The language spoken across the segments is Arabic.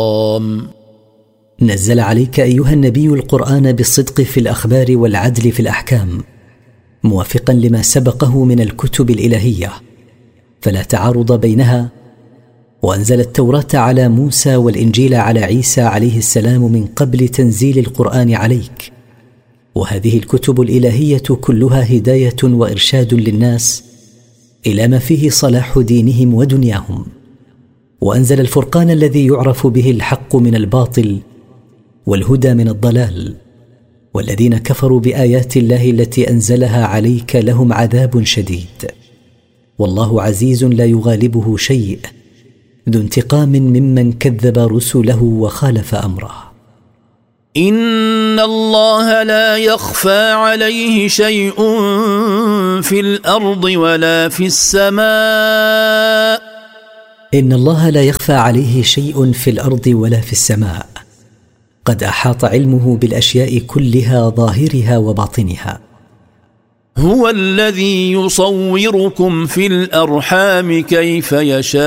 نزل عليك أيها النبي القرآن بالصدق في الأخبار والعدل في الأحكام، موافقا لما سبقه من الكتب الإلهية، فلا تعارض بينها. وأنزل التوراة على موسى والإنجيل على عيسى عليه السلام من قبل تنزيل القرآن عليك، وهذه الكتب الإلهية كلها هداية وإرشاد للناس إلى ما فيه صلاح دينهم ودنياهم. وأنزل الفرقان الذي يعرف به الحق من الباطل والهدى من الضلال، والذين كفروا بآيات الله التي أنزلها عليك لهم عذاب شديد، والله عزيز لا يغالبه شيء، ذو انتقام ممن كذب رسله وخالف أمره. إن الله لا يخفى عليه شيء في الأرض ولا في السماء. إن الله لا يخفى عليه شيء في الأرض ولا في السماء، قد أحاط علمه بالأشياء كلها ظاهرها وباطنها. هو الذي يصوركم في الأرحام كيف يشاء،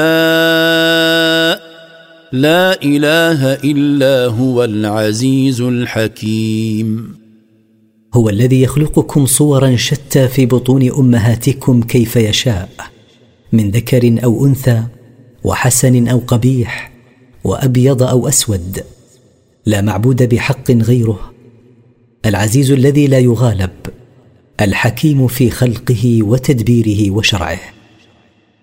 لا إله إلا هو العزيز الحكيم. هو الذي يخلقكم صورا شتى في بطون أمهاتكم كيف يشاء، من ذكر أو أنثى، وحسن أو قبيح، وأبيض أو أسود، لا معبود بحق غيره، العزيز الذي لا يغالب، الحكيم في خلقه وتدبيره وشرعه.